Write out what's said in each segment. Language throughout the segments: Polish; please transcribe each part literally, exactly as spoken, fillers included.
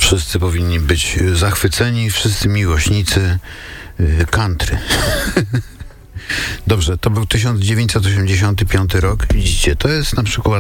Wszyscy powinni być zachwyceni, wszyscy miłośnicy country. Dobrze, to był tysiąc dziewięćset osiemdziesiąty piąty rok. Widzicie, to jest na przykład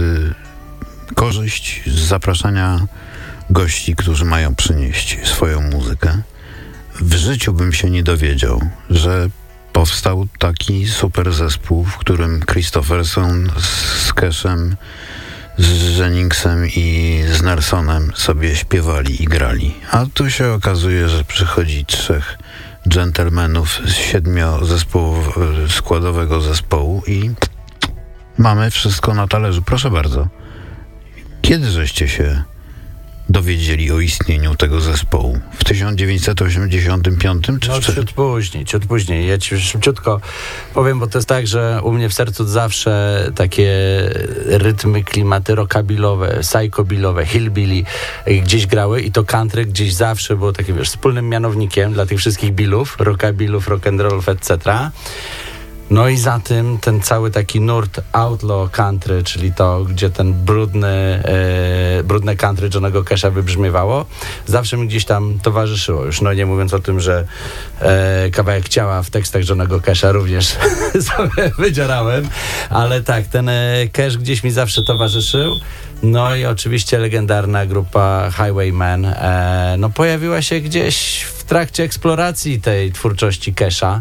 y, korzyść z zapraszania gości, którzy mają przynieść swoją muzykę. W życiu bym się nie dowiedział, że powstał taki super zespół, w którym Kristofferson z Cashem, z Jenningsem i z Nelsonem sobie śpiewali i grali. A tu się okazuje, że przychodzi trzech dżentelmenów z siedmioskładowego zespołu i mamy wszystko na talerzu. Proszę bardzo. Kiedy żeście się dowiedzieli o istnieniu tego zespołu? W tysiąc dziewięćset osiemdziesiątym piątym? Czy no ciut później, ciut później. Ja ci szybciutko powiem, bo to jest tak, że u mnie w sercu zawsze takie rytmy, klimaty rockabillowe, psychobillowe, hillbilly gdzieś grały i to country gdzieś zawsze było takim, wiesz, wspólnym mianownikiem dla tych wszystkich billów, rockabillów, rock'n'rollów, et cetera. No i za tym ten cały taki nurt outlaw country, czyli to, gdzie ten brudny, e, brudne country Johnnego Casha wybrzmiewało, zawsze mi gdzieś tam towarzyszyło. Już no nie mówiąc o tym, że e, kawałek ciała w tekstach Johnnego Casha również sobie wydzierałem, ale tak, ten e, Cash gdzieś mi zawsze towarzyszył. No i oczywiście legendarna grupa Highwaymen e, no pojawiła się gdzieś w trakcie eksploracji tej twórczości Casha,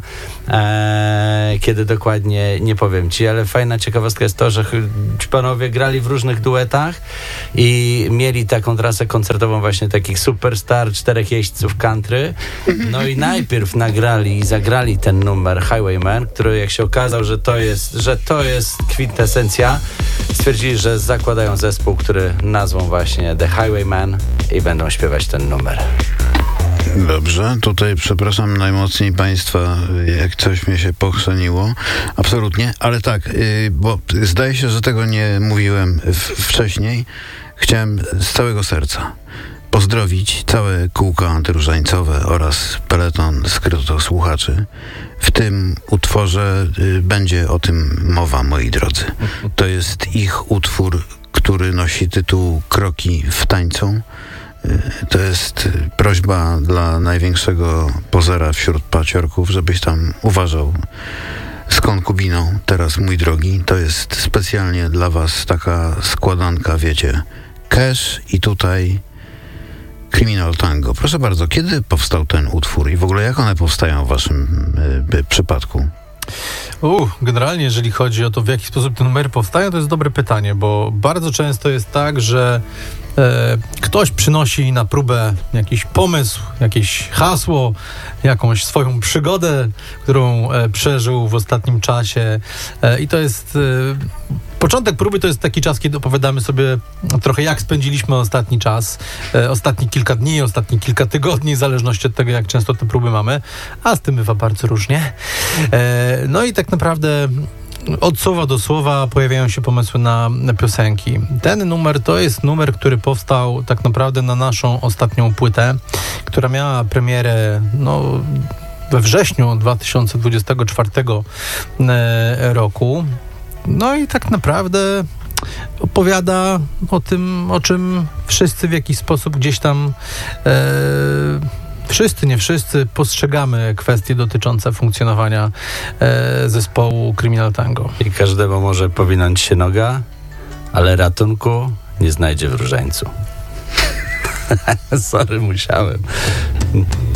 e, kiedy dokładnie nie powiem ci, ale fajna ciekawostka jest to, że ci panowie grali w różnych duetach i mieli taką trasę koncertową właśnie takich superstar, czterech jeźdźców country. No i najpierw nagrali i zagrali ten numer Highwaymen, który jak się okazało, że to jest, że to jest kwintesencja, stwierdzili, że zakładają zespół, który nazwą właśnie The Highwaymen i będą śpiewać ten numer. Dobrze, tutaj przepraszam najmocniej państwa, jak coś mnie się pochrzeniło. Absolutnie, ale tak, bo zdaje się, że tego nie mówiłem wcześniej. Chciałem z całego serca pozdrowić całe kółko antyróżańcowe oraz peleton skrytosłuchaczy. W tym utworze będzie o tym mowa, moi drodzy. To jest ich utwór, który nosi tytuł Kroki w tańcu. To jest prośba dla największego pozera wśród paciorków, żebyś tam uważał z konkubiną. Teraz, mój drogi, to jest specjalnie dla was taka składanka, wiecie, Cash i tutaj Criminal Tango. Proszę bardzo, kiedy powstał ten utwór i w ogóle jak one powstają w waszym y, przypadku? Uh, generalnie jeżeli chodzi o to, w jaki sposób te numery powstają, to jest dobre pytanie, bo bardzo często jest tak, że e, ktoś przynosi na próbę jakiś pomysł, jakieś hasło, jakąś swoją przygodę, którą e, przeżył w ostatnim czasie e, i to jest... E, Początek próby to jest taki czas, kiedy opowiadamy sobie trochę, jak spędziliśmy ostatni czas, e, ostatnie kilka dni, ostatnie kilka tygodni, w zależności od tego, jak często te próby mamy, a z tym bywa bardzo różnie. E, no i tak naprawdę od słowa do słowa pojawiają się pomysły na, na piosenki. Ten numer to jest numer, który powstał tak naprawdę na naszą ostatnią płytę, która miała premierę, no... we wrześniu dwa tysiące dwudziestego czwartego roku. No i tak naprawdę opowiada o tym, o czym wszyscy w jakiś sposób gdzieś tam e, wszyscy, nie wszyscy postrzegamy kwestie dotyczące funkcjonowania e, zespołu Criminal Tango. I każdemu może powinąć się noga, ale ratunku nie znajdzie w różańcu. Sorry, musiałem.